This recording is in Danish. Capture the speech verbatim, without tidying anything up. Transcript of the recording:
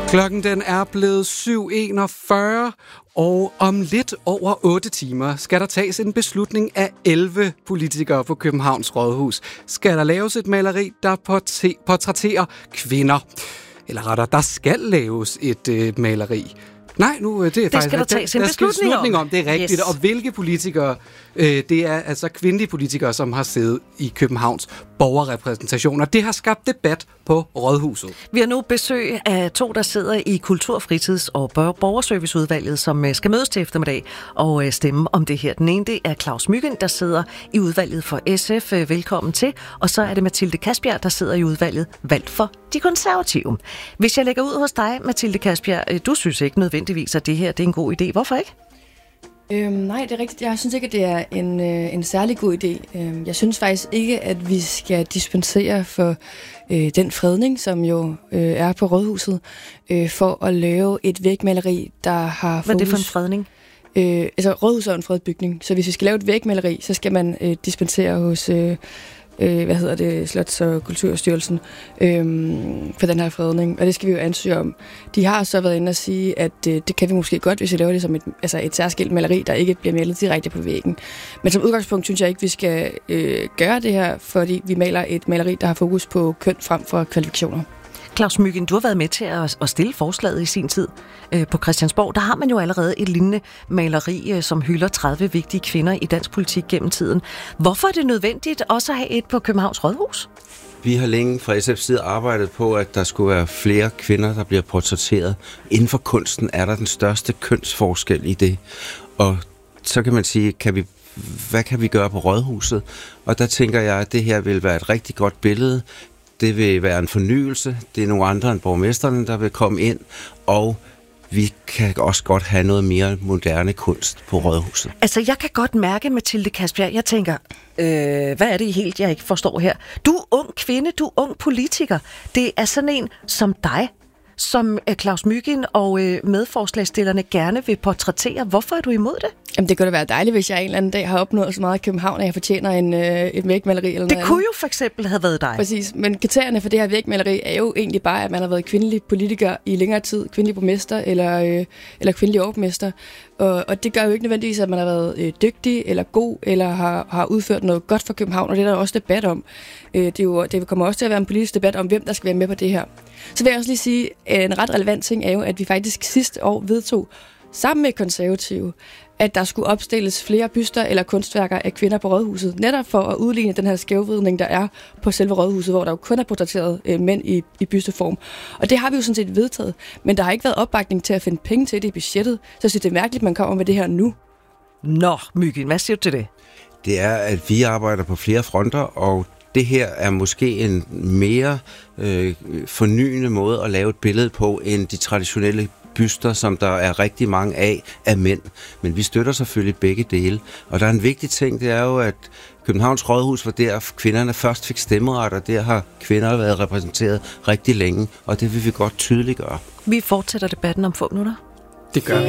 Klokken den er blevet syv enogfyrre, og om lidt over otte timer skal der tages en beslutning af elleve politikere på Københavns Rådhus. Skal der laves et maleri, der portrætterer kvinder? Eller rettere, der skal laves et øh, maleri. Nej, nu det er det faktisk... skal der tages en der beslutning, beslutning om. om. Det er rigtigt. Yes. Og hvilke politikere? Øh, det er altså kvindelige politikere, som har siddet i Københavns borgerrepræsentation. Og det har skabt debat på Rådhuset. Vi har nu besøg af to, der sidder i Kultur-, Fritids- og Borgerserviceudvalget, som skal mødes til eftermiddag og stemme om det her. Den ene, det er Klaus Myggen, der sidder i udvalget for S F. Velkommen til. Og så er det Mathilde Kasbjerg, der sidder i udvalget valgt for De Konservative. Hvis jeg lægger ud hos dig, Mathilde Kasbjerg, du synes ikke nødvendigvis, at det her det er en god idé. Hvorfor ikke? Øhm, nej, det er rigtigt. Jeg synes ikke, at det er en, øh, en særlig god idé. Øhm, jeg synes faktisk ikke, at vi skal dispensere for øh, den fredning, som jo øh, er på Rådhuset, øh, for at lave et vægmaleri, der har fokus... Hvad er det for en fredning? Øh, altså, Rådhuset er en fredet bygning, så hvis vi skal lave et vægmaleri, så skal man øh, dispensere hos... Øh, Øh, hvad hedder det, Slots- og Kulturstyrelsen, øhm, for den her fredning, og det skal vi jo ansøge om. De har så været inde og sige, at øh, det kan vi måske godt, hvis vi laver det som et, altså et særskilt maleri, der ikke bliver malet direkte på væggen. Men som udgangspunkt synes jeg ikke, vi skal øh, gøre det her, fordi vi maler et maleri, der har fokus på køn frem for kvalifikationer. Klaus Myggen, du har været med til at, at stille forslaget i sin tid øh, på Christiansborg. Der har man jo allerede et lignende maleri, øh, som hylder tredive vigtige kvinder i dansk politik gennem tiden. Hvorfor er det nødvendigt også at have et på Københavns Rådhus? Vi har længe fra S F's side arbejdet på, at der skulle være flere kvinder, der bliver portrætteret. Inden for kunsten er der den største kønsforskel i det. Og så kan man sige, kan vi, hvad kan vi gøre på Rådhuset? Og der tænker jeg, at det her vil være et rigtig godt billede. Det vil være en fornyelse. Det er nogle andre end borgmesterne, der vil komme ind, og vi kan også godt have noget mere moderne kunst på Rådhuset. Altså, jeg kan godt mærke, Mathilde Kasbjerg, jeg tænker, øh, hvad er det helt, jeg ikke forstår her? Du er ung kvinde, du er ung politiker. Det er sådan en som dig, som Klaus Myggen og øh, medforslagsstillerne gerne vil portrættere. Hvorfor er du imod det? Jamen, det kunne da være dejligt, hvis jeg en eller anden dag har opnået så meget i København, at jeg fortjener en, øh, et vægmaleri eller det noget. Det kunne jo for eksempel have været dig. Præcis, men kriterierne for det her vægmaleri er jo egentlig bare, at man har været kvindelig politiker i længere tid, kvindelig borgmester eller, øh, eller kvindelig overborgmester. Og, og det gør jo ikke nødvendigvis, at man har været øh, dygtig eller god, eller har, har udført noget godt for København, og det er der også debat om. Øh, det, er jo, det kommer også til at være en politisk debat om, hvem der skal være med på det her. Så vil jeg også lige sige, at en ret relevant ting er jo, at vi faktisk sidste år vedtog, sammen med Konservative, at der skulle opstilles flere byster eller kunstværker af kvinder på Rådhuset, netop for at udligne den her skævvridning, der er på selve Rådhuset, hvor der jo kun er portrætteret øh, mænd i, i bysteform. Og det har vi jo sådan set vedtaget, men der har ikke været opbakning til at finde penge til det i budgettet, så jeg synes, det er mærkeligt, at man kommer med det her nu. Nå, Myggen, hvad siger du til det? Det er, at vi arbejder på flere fronter, og det her er måske en mere øh, fornyende måde at lave et billede på, end de traditionelle byster, som der er rigtig mange af, af mænd. Men vi støtter selvfølgelig begge dele. Og der er en vigtig ting, det er jo, at Københavns Rådhus var der, kvinderne først fik stemmeret, og der har kvinder været repræsenteret rigtig længe, og det vil vi godt tydeliggøre. Vi fortsætter debatten om få minutter. Det gør vi.